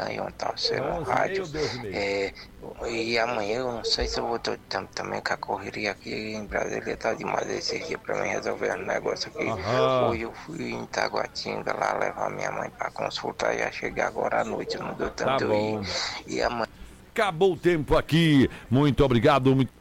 aí ontem tava sendo no rádio. E amanhã eu não sei se eu vou também com a correria aqui em Brasília, tá demais esses dias pra mim resolver um negócio aqui. Hoje eu fui em Taguatinga lá levar minha mãe pra consultar, já cheguei agora à noite, não deu tempo de eu ir. E amanhã. Acabou o tempo aqui, muito obrigado.